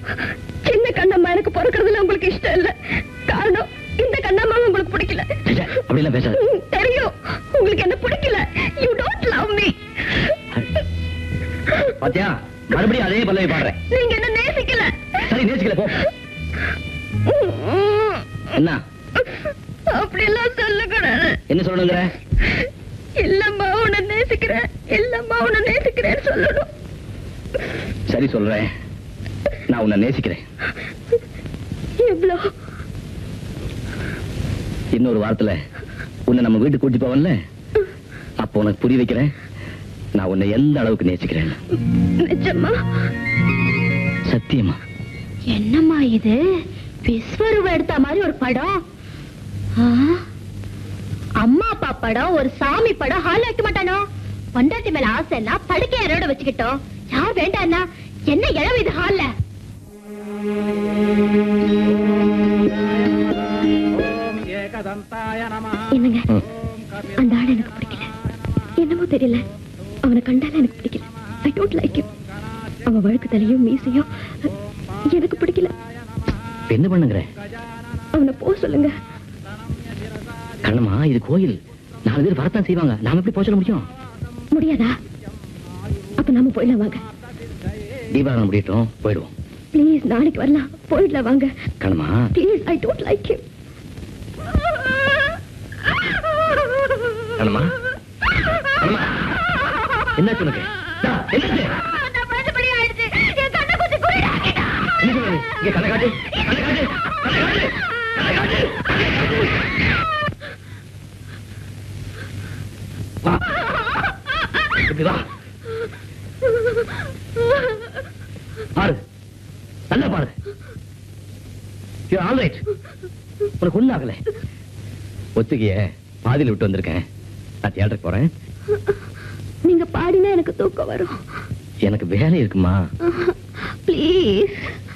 சின்ன கண்ணம்மா எனக்கு பிறக்கிறதுல உங்களுக்கு இஷ்டம் இல்ல. காரணம் இந்த கண்ணம்மா உங்களுக்கு பிடிக்கல. அப்படிலாம் பேசாத. தெரியும் உங்களுக்கு என்ன பிடிக்கல. You don't love me. பாத்தியா, மறுபடியும் அதே பல்லவி பாடுறேன். நீங்க என்ன நேசிக்கல. சரி, நேசிக்கல போ. என்ன அப்படி எல்லாம் சொல்லக்கூடாது. என்ன சொல்லணுங்கிற? இல்லம்மா உன்னை நேசிக்கிறேன், இல்லம்மா உன்னை நேசிக்கிறேன்னு சொல்லணும். சரி சொல்றேன், நான் உன்னை நேசிக்கிறேன். எவ்வளோ? இன்னொரு வாரத்துல உன்னை நம்ம வீட்டுக்கு கூட்டி போவன்ல, அப்போ உனக்கு புரிய வைக்கிறேன் நான் உன்னை எந்த அளவுக்கு நேசிக்கிறேன். நிஜமா? சத்தியமா. என்னம்மா இது, விஸ்வரூபம் எடுத்த மாதிரி ஒரு படம். அம்மா அப்பா படம், ஒரு சாமி படம் ஹால் வைக்க மாட்டானோ? பொண்டாட்டி மேல ஆசைன்னா படுக்கை யாரோட வச்சுக்கிட்டோம். யார் வேண்டான்னா என்ன இழவு இது ஹால்ல? என்னங்க, அந்த ஆள் எனக்கு பிடிக்கல. என்னமோ தெரியல, அவனை கண்டால எனக்கு பிடிக்கல. I don't like him. அவன் வழுக்கு தலையும் மீசையும் எனக்கு பிடிக்கல. என்ன பண்ணுங்கிற? அவனை போ சொல்லுங்க. கண்ணம்மா, இது கோயில், 4 பேர் வரத்தான் செய்வாங்க. நாம எப்படி போக சொல்ல முடியும்? முடியாதா? அப்ப நாம போயிடலாம் வாங்க. தீபாவளி முடியட்டும், போயிடுவோம். ப்ளீஸ், நாளைக்கு வரலாம். போயிடலாம் வாங்க. Kannamma please, I don't like him. Kannamma, Kannamma, என்னாச்சு உனக்கு? என்னாச்சு? இங்க கண்ணை காட்டு, கண்ணை காட்டு, கண்ணை காட்டு, கண்ணை காட்டு. வா, இப்படி வா. பாரு, நல்லா பாரு. You're all right. உனக்கு ஒண்ணு ஆகல. ஒத்துக்கிய பாதியில விட்டு வந்திருக்கேன். நான் தியேட்டருக்கு போறேன். நீங்க பாடினா எனக்கு தூக்கம் வரும். எனக்கு வேலை இருக்குமா? ப்ளீஸ்.